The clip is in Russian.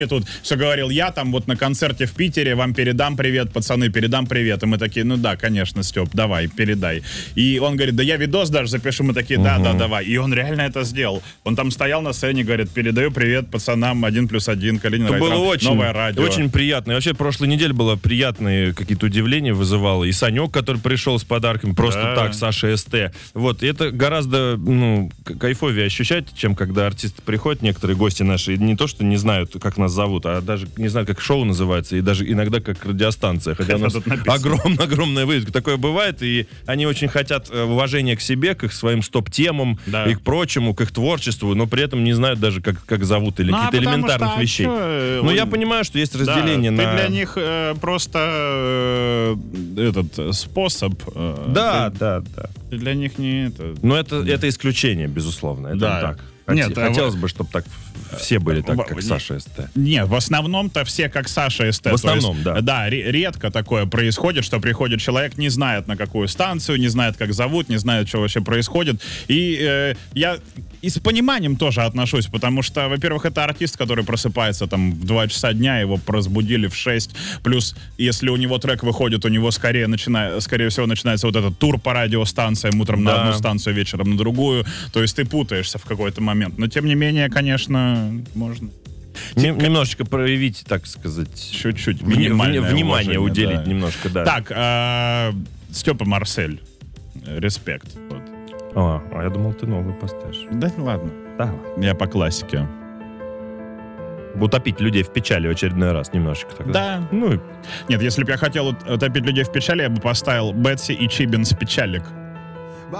тут все говорил, я там вот на концерте в Питере, вам передам привет, пацаны, передам привет. И мы такие, ну да, конечно, Степ, давай, передай. И он говорит, да я видос даже запишу. Мы такие, да, давай. И он реально это сделал. Он там стоял на сцене, говорит, передаю привет пацанам 1+1, Калинин Это было Райтрам, новое радио. очень приятно. И вообще, прошлой неделе было приятные какие-то удивления вызывало. И Санек, который пришел с подарками, просто так, Саша СТ. Вот, и это гораздо, кайфовее ощущать, чем когда артисты приходят, некоторые гости наши, не то, что не знают, как нас зовут, а даже не знают, как шоу называется, и даже иногда как радиостанция. Хотя у нас огромная вывеска. Такое бывает, и они очень хотят уважения к себе, к их своим стоп-темам, и к прочему, к их творчеству, но при этом не знают даже, как зовут, или каких-то элементарных вещей. Но я понимаю, что есть разделение на... Ты для них просто этот способ. Да. Ты для них не это... Но это исключение, безусловно. Это так. Нет, хотелось бы, чтобы так все были так, как Саша СТ. Нет, в основном-то все как Саша СТ. В основном, да. Да, редко такое происходит, что приходит человек, не знает, на какую станцию, не знает, как зовут, не знает, что вообще происходит. И я и с пониманием тоже отношусь, потому что, во-первых, это артист, который просыпается там в 2 часа дня, его разбудили в 6, плюс, если у него трек выходит, у него скорее всего начинается вот этот тур по радиостанциям, утром на одну станцию, вечером на другую, то есть ты путаешься в какой-то момент, но тем не менее, конечно, можно... Немножечко проявить, так сказать, чуть-чуть внимание уделить немножко, да. Так, Степа Марсель, респект. Вот. А я думал, ты новый поставишь. Да ладно. Да. Я по классике. Утопить людей в печали в очередной раз немножечко тогда. Да. Нет, если бы я хотел утопить людей в печали, я бы поставил Бетси и Чибинс «Печалик».